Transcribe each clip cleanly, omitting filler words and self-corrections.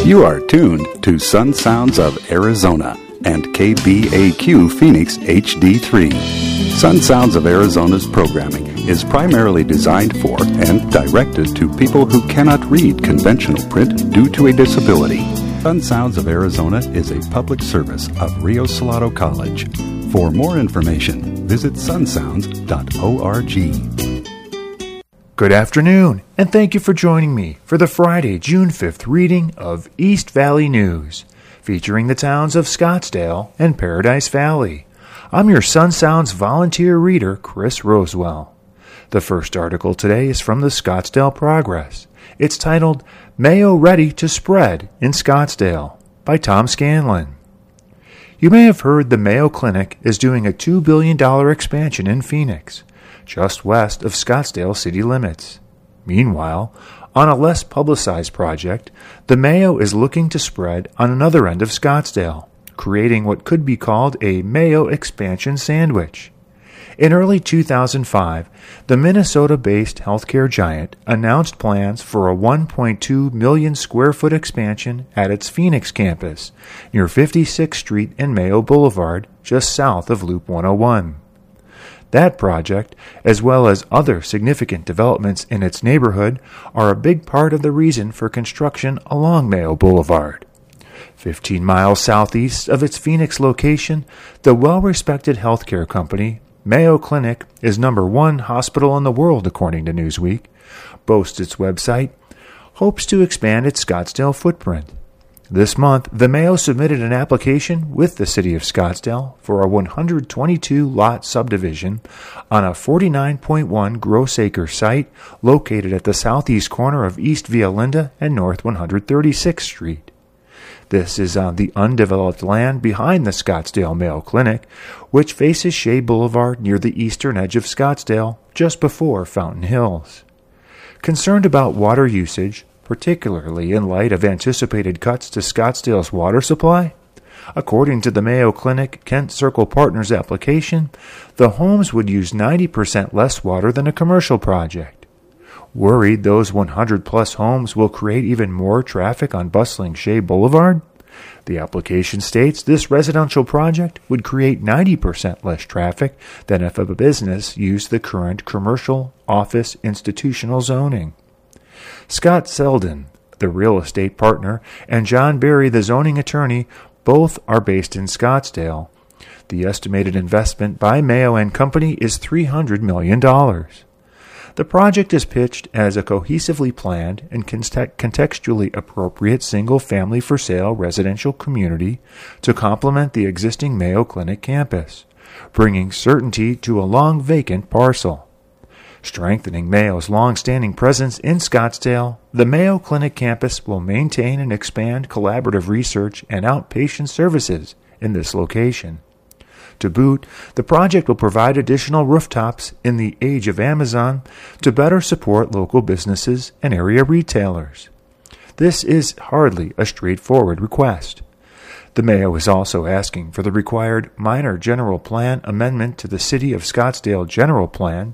You are tuned to Sun Sounds of Arizona and KBAQ Phoenix HD3. Sun Sounds of Arizona's programming is primarily designed for and directed to people who cannot read conventional print due to a disability. Sun Sounds of Arizona is a public service of Rio Salado College. For more information, visit sunsounds.org. Good afternoon, and thank you for joining me for the Friday, June 5th reading of East Valley News, featuring the towns of Scottsdale and Paradise Valley. I'm your Sun Sounds volunteer reader, Chris Rosewell. The first article today is from the Scottsdale Progress. It's titled, Mayo Ready to Spread in Scottsdale, by Tom Scanlon. You may have heard the Mayo Clinic is doing a $2 billion expansion in Phoenix, just west of Scottsdale city limits. Meanwhile, on a less publicized project, the Mayo is looking to spread on another end of Scottsdale, creating what could be called a Mayo expansion sandwich. In early 2005, the Minnesota-based healthcare giant announced plans for a 1.2 million square foot expansion at its Phoenix campus near 56th Street and Mayo Boulevard, just south of Loop 101. That project, as well as other significant developments in its neighborhood, are a big part of the reason for construction along Mayo Boulevard. 15 miles southeast of its Phoenix location, the well-respected healthcare company, Mayo Clinic, is #1 hospital in the world, according to Newsweek, boasts its website, hopes to expand its Scottsdale footprint. This month, the Mayo submitted an application with the City of Scottsdale for a 122-lot subdivision on a 49.1 gross acre site located at the southeast corner of East Via Linda and North 136th Street. This is on the undeveloped land behind the Scottsdale Mayo Clinic, which faces Shea Boulevard near the eastern edge of Scottsdale, just before Fountain Hills. Concerned about water usage, particularly in light of anticipated cuts to Scottsdale's water supply? According to the Mayo Clinic Kent Circle Partners application, the homes would use 90% less water than a commercial project. Worried those 100-plus homes will create even more traffic on bustling Shea Boulevard? The application states this residential project would create 90% less traffic than if a business used the current commercial office institutional zoning. Scott Selden, the real estate partner, and John Berry, the zoning attorney, both are based in Scottsdale. The estimated investment by Mayo and Company is $300 million. The project is pitched as a cohesively planned and contextually appropriate single-family for sale residential community to complement the existing Mayo Clinic campus, bringing certainty to a long-vacant parcel. Strengthening Mayo's long-standing presence in Scottsdale, the Mayo Clinic campus will maintain and expand collaborative research and outpatient services in this location. To boot, the project will provide additional rooftops in the age of Amazon to better support local businesses and area retailers. This is hardly a straightforward request. The Mayo is also asking for the required minor general plan amendment to the City of Scottsdale General Plan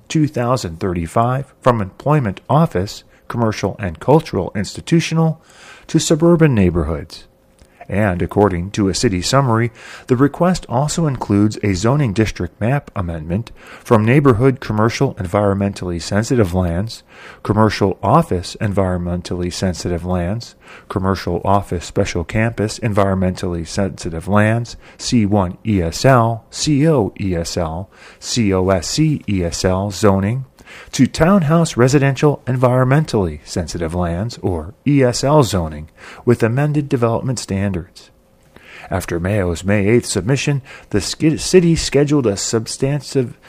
2035 from employment office, commercial and cultural institutional, to suburban neighborhoods. And according to a city summary, the request also includes a zoning district map amendment from neighborhood commercial environmentally sensitive lands, commercial office environmentally sensitive lands, commercial office special campus environmentally sensitive lands, C1 ESL, CO ESL, COSC ESL zoning, to townhouse residential environmentally sensitive lands, or ESL zoning, with amended development standards. After Mayo's May 8th submission, the city scheduled a substantive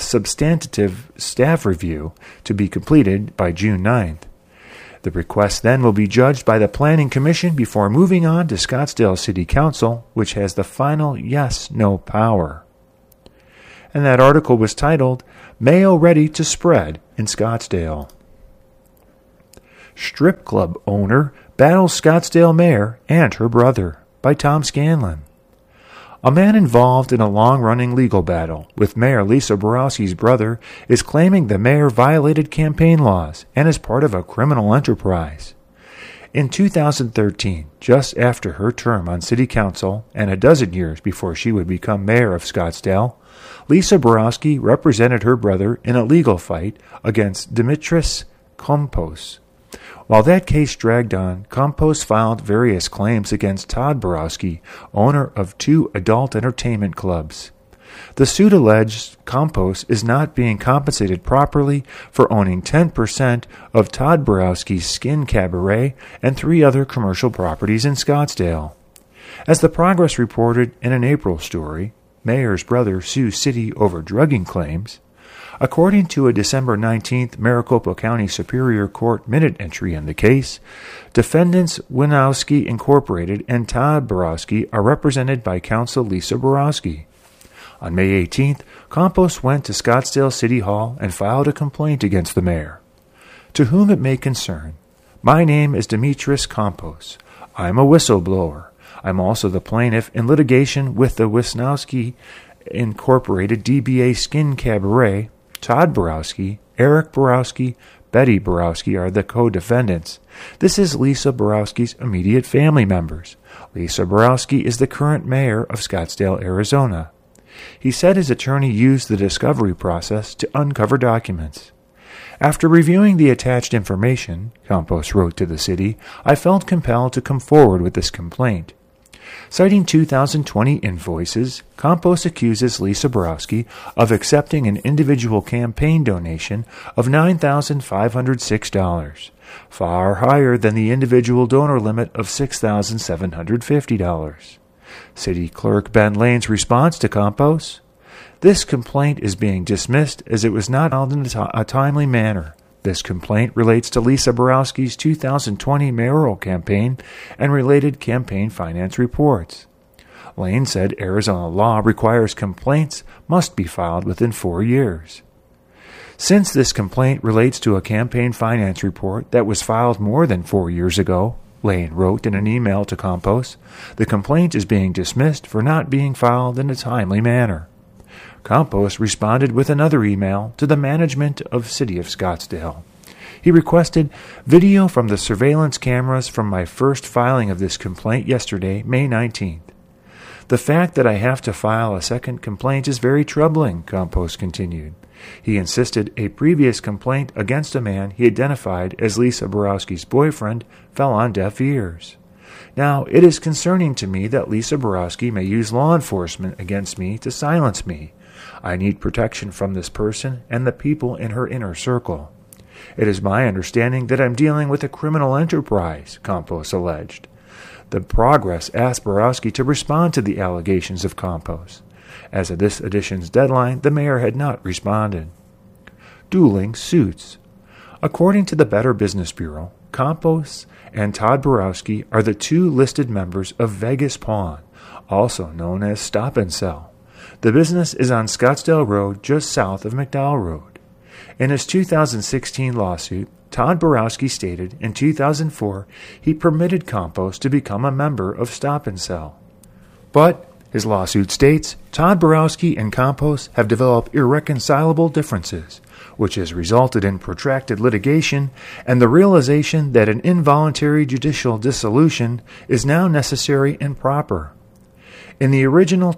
staff review to be completed by June 9th. The request then will be judged by the Planning Commission before moving on to Scottsdale City Council, which has the final yes-no power. And that article was titled, Mayo Ready to Spread in Scottsdale. Strip club owner battles Scottsdale mayor and her brother, by Tom Scanlon. A man involved in a long-running legal battle with Mayor Lisa Borowski's brother is claiming the mayor violated campaign laws and is part of a criminal enterprise. in 2013, just after her term on City Council and a dozen years before she would become mayor of Scottsdale, Lisa Borowski represented her brother in a legal fight against Dimitris Kompos. While that case dragged on, Kompos filed various claims against Todd Borowski, owner of 2 adult entertainment clubs. The suit alleged Kompos is not being compensated properly for owning 10% of Todd Borowski's Skin Cabaret and 3 other commercial properties in Scottsdale. As the Progress reported in an April story, Mayor's brother sues city over drugging claims. According to a December 19th Maricopa County Superior Court minute entry in the case, defendants Winowski Incorporated and Todd Borowski are represented by counsel Lisa Borowski. On May 18th, Kompos went to Scottsdale City Hall and filed a complaint against the mayor. To whom it may concern, my name is Dimitris Kompos. I'm a whistleblower. I'm also the plaintiff in litigation with the Wisnowski Incorporated DBA Skin Cabaret. Todd Borowski, Eric Borowski, Betty Borowski are the co-defendants. This is Lisa Borowski's immediate family members. Lisa Borowski is the current mayor of Scottsdale, Arizona. He said his attorney used the discovery process to uncover documents. After reviewing the attached information, Kompos wrote to the city, I felt compelled to come forward with this complaint. Citing 2020 invoices, Kompos accuses Lisa Borowski of accepting an individual campaign donation of $9,506, far higher than the individual donor limit of $6,750. City Clerk Ben Lane's response to Kompos: this complaint is being dismissed as it was not filed in a timely manner. This complaint relates to Lisa Borowski's 2020 mayoral campaign and related campaign finance reports. Lane said Arizona law requires complaints must be filed within 4 years. Since this complaint relates to a campaign finance report that was filed more than 4 years ago, Lane wrote in an email to Kompos, the complaint is being dismissed for not being filed in a timely manner. Kompos responded with another email to the management of City of Scottsdale. He requested video from the surveillance cameras from my first filing of this complaint yesterday, May 19th. The fact that I have to file a second complaint is very troubling, Kompos continued. He insisted a previous complaint against a man he identified as Lisa Borowski's boyfriend fell on deaf ears. Now, it is concerning to me that Lisa Borowski may use law enforcement against me to silence me. I need protection from this person and the people in her inner circle. It is my understanding that I'm dealing with a criminal enterprise, Kompos alleged. The Progress asked Borowski to respond to the allegations of Kompos. As of this edition's deadline, the mayor had not responded. Dueling suits. According to the Better Business Bureau, Kompos and Todd Borowski are the 2 listed members of Vegas Pawn, also known as Stop and Sell. The business is on Scottsdale Road, just south of McDowell Road. In his 2016 lawsuit, Todd Borowski stated in 2004 he permitted Kompos to become a member of Stop and Sell. But, his lawsuit states, Todd Borowski and Kompos have developed irreconcilable differences, which has resulted in protracted litigation and the realization that an involuntary judicial dissolution is now necessary and proper. In the original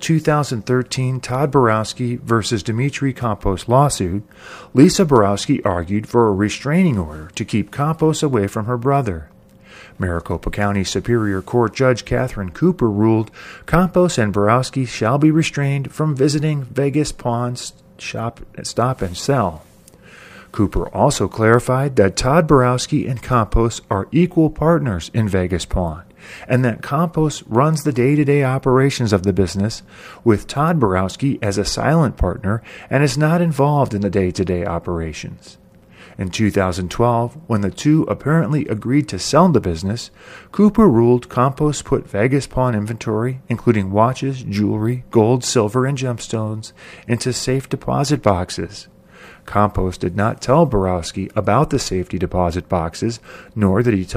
2013 Todd Borowski versus Dimitri Kompos lawsuit, Lisa Borowski argued for a restraining order to keep Kompos away from her brother. Maricopa County Superior Court Judge Catherine Cooper ruled Kompos and Borowski shall be restrained from visiting Vegas Pawn Stop and Sell. Cooper also clarified that Todd Borowski and Kompos are equal partners in Vegas Pawn, and that Kompos runs the day-to-day operations of the business, with Todd Borowski as a silent partner and is not involved in the day-to-day operations. In 2012, when the 2 apparently agreed to sell the business, Cooper ruled Kompos put Vegas Pawn inventory, including watches, jewelry, gold, silver, and gemstones, into safe deposit boxes. Kompos did not tell Borowski about the safety deposit boxes, nor did he tell